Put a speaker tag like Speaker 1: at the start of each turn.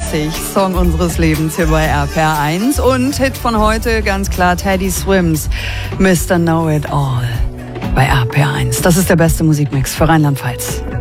Speaker 1: 20. Song unseres Lebens hier bei RPR1 und Hit von heute ganz klar Teddy Swims, Mr. Know It All bei RPR1. Das ist der beste Musikmix für Rheinland-Pfalz.